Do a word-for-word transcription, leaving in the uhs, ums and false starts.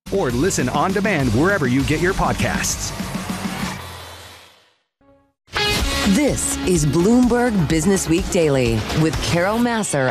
or listen on demand wherever you get your podcasts. This is Bloomberg Business Week Daily with Carol Massar